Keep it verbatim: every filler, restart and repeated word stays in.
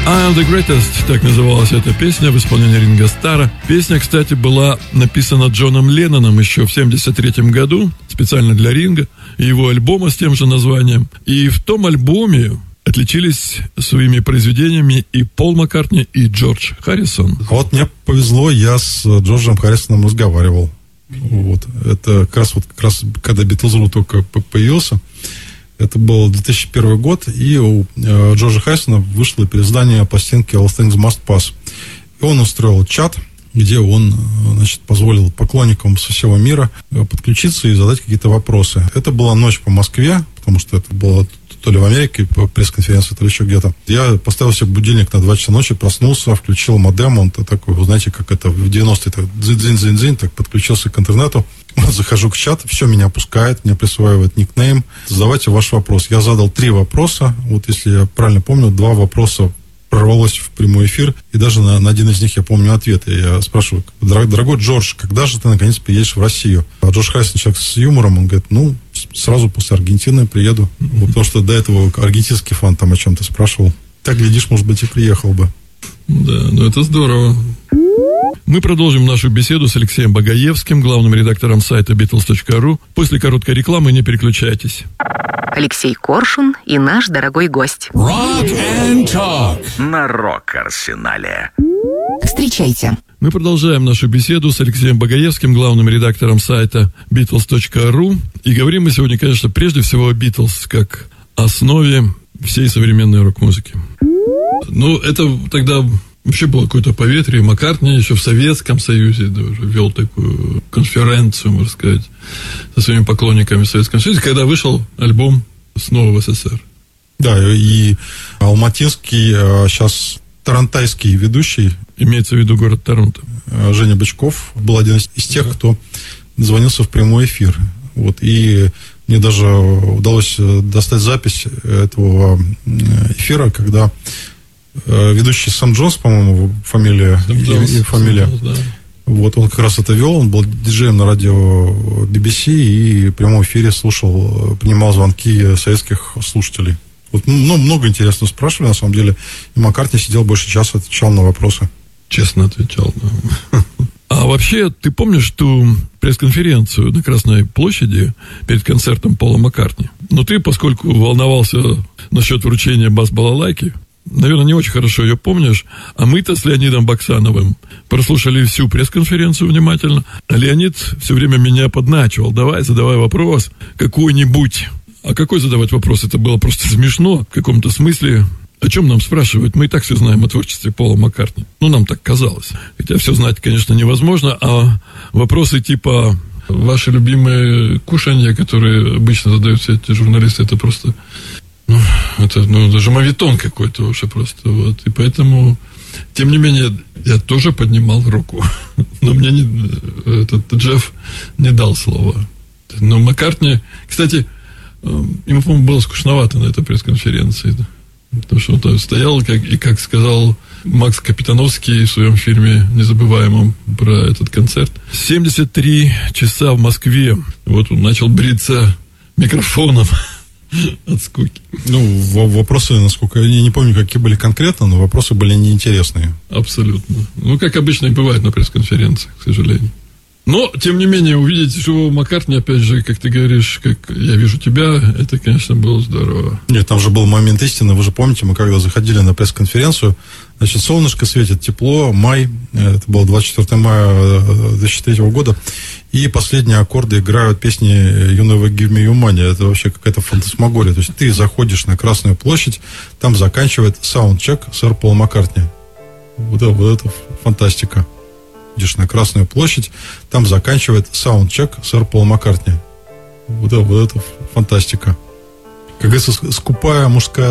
I am the greatest, так называлась эта песня в исполнении Ринго Старра. Песня, кстати, была написана Джоном Ленноном еще в семьдесят третьем году, специально для Ринго, и его альбома с тем же названием. И в том альбоме отличились своими произведениями и Пол Маккартни, и Джордж Харрисон. А вот мне повезло, я с Джорджем Харрисоном разговаривал. Вот. Это как раз, вот, как раз когда Beatles только появился. Это был две тысячи первый год, и у э, Джорджа Харрисона вышло переиздание пластинки All Things Must Pass. И он устроил чат, где он, значит, позволил поклонникам со всего мира подключиться и задать какие-то вопросы. Это была ночь по Москве, потому что это было то ли в Америке, по пресс-конференции, то ли еще где-то. Я поставил себе будильник на два часа ночи, проснулся, включил модем, он такой, вы знаете, как это в девяностые, так дзинь-дзинь-дзинь, так подключился к интернету, захожу к чату, все, меня пускает, мне присваивает никнейм. Задавайте ваш вопрос. Я задал три вопроса, вот если я правильно помню, два вопроса прорвалось в прямой эфир, и даже на, на один из них я помню ответ. Я спрашиваю: дорогой Джордж, когда же ты наконец приедешь в Россию? А Джордж Харрисон человек с юмором, он говорит: ну, сразу после Аргентины приеду. Вот, потому что до этого аргентинский фан там о чем-то спрашивал. Так, глядишь, может быть, и приехал бы. Да, ну это здорово. Мы продолжим нашу беседу с Алексеем Багаевским, главным редактором сайта Битлз точка ру. После короткой рекламы не переключайтесь. Алексей Коршун и наш дорогой гость. Rock and Talk на Рок-Арсенале. Встречайте. Мы продолжаем нашу беседу с Алексеем Багаевским, главным редактором сайта Битлз точка ру. И говорим мы сегодня, конечно, прежде всего о Битлз, как основе всей современной рок-музыки. Ну, это тогда вообще было какое-то поветрие. Маккартни еще в Советском Союзе даже вел такую конференцию, можно сказать, со своими поклонниками в Советском Союзе, когда вышел альбом снова в СССР. Да, и алматинский, сейчас тарантайский ведущий, имеется в виду город Торонто, Женя Бычков был один из тех, кто дозвонился в прямой эфир. Вот, и мне даже удалось достать запись этого эфира, когда ведущий Сэм Джонс, по-моему, фамилия, Джонс, и, и фамилия. Джонс, да. Вот, он как раз это вел, он был диджеем на радио би би си и в прямом эфире слушал, принимал звонки советских слушателей. Вот, ну, много интересного спрашивали, на самом деле. И Маккартни сидел больше часа, отвечал на вопросы. Честно отвечал, да. А вообще, ты помнишь ту пресс-конференцию на Красной площади перед концертом Пола Маккартни? Но ты, поскольку волновался насчет вручения бас-балалайки, наверное, не очень хорошо ее помнишь, а мы-то с Леонидом Баксановым прослушали всю пресс-конференцию внимательно, а Леонид все время меня подначивал: давай, задавай вопрос какой-нибудь. А какой задавать вопрос? Это было просто смешно в каком-то смысле. О чем нам спрашивают? Мы и так все знаем о творчестве Пола Маккартни. Ну, нам так казалось. Хотя все знать, конечно, невозможно, а вопросы типа ваши любимые кушанья, которые обычно задают все эти журналисты, это просто... Ну, это, ну, даже моветон какой-то уже просто, вот. И поэтому, тем не менее, я тоже поднимал руку. Но мне не, этот Джефф не дал слова. Но Маккартни... Кстати, ему, по-моему, было скучновато на этой пресс-конференции. Потому что он стоял, как, и как сказал Макс Капитановский в своем фильме незабываемом про этот концерт. семьдесят три часа в Москве. Вот он начал бриться микрофоном от скуки. Ну, вопросы, насколько я не помню, какие были конкретно, но вопросы были неинтересные. Абсолютно. Ну, как обычно и бывает на пресс-конференциях, к сожалению. Но, тем не менее, увидеть живого Маккартни, опять же, как ты говоришь, как я вижу тебя, это, конечно, было здорово. Нет, там же был момент истины, вы же помните, мы когда заходили на пресс-конференцию, значит, солнышко светит, тепло, май, это было двадцать четвёртого мая две тысячи третьего года, и последние аккорды играют песни You Never Give Me Your Money, это вообще какая-то фантасмагория, то есть ты заходишь на Красную площадь, там заканчивает саундчек сэр Пол Маккартни. Вот это, вот это фантастика. Идешь на Красную площадь, там заканчивает саундчек сэр Пол Маккартни. Вот это, вот это фантастика. Как говорится, скупая мужская